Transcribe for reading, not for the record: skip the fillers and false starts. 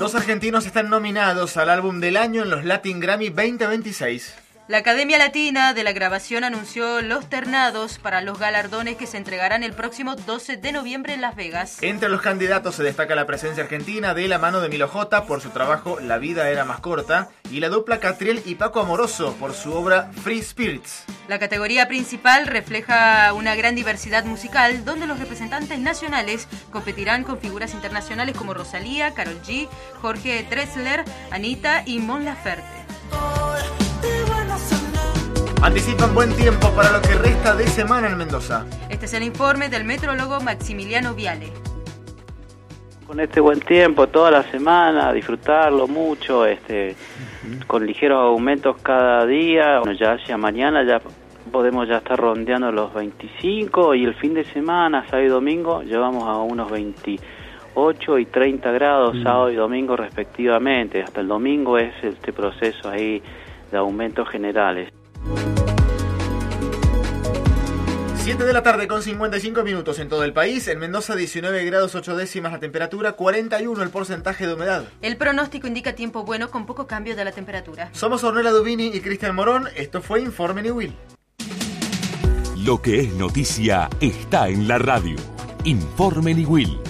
2 argentinos están nominados al álbum del año en los Latin Grammy 2026. La Academia Latina de la Grabación anunció los ternados para los galardones que se entregarán el próximo 12 de noviembre en Las Vegas. Entre los candidatos se destaca la presencia argentina de la mano de Milo J por su trabajo La vida era más corta y la dupla Catriel y Paco Amoroso por su obra Free Spirits. La categoría principal refleja una gran diversidad musical donde los representantes nacionales competirán con figuras internacionales como Rosalía, Karol G, Jorge Drexler, Anita y Mon Laferte. Anticipan buen tiempo para lo que resta de semana en Mendoza. Este es el informe del metrólogo Maximiliano Viale. Con este buen tiempo toda la semana, disfrutarlo mucho, con ligeros aumentos cada día. Bueno, ya hacia mañana ya podemos ya estar rondeando los 25 y el fin de semana, sábado y domingo, llevamos a unos 28 y 30 grados sábado y domingo respectivamente. Hasta el domingo es este proceso ahí de aumentos generales. 7 de la tarde con 55 minutos en todo el país. En Mendoza 19 grados 8 décimas la temperatura, 41 el porcentaje de humedad. El pronóstico indica tiempo bueno con poco cambio de la temperatura. Somos Ornella Dubini y Cristian Morón. Esto fue Informe Niwil. Lo que es noticia está en la radio. Informe Niwil.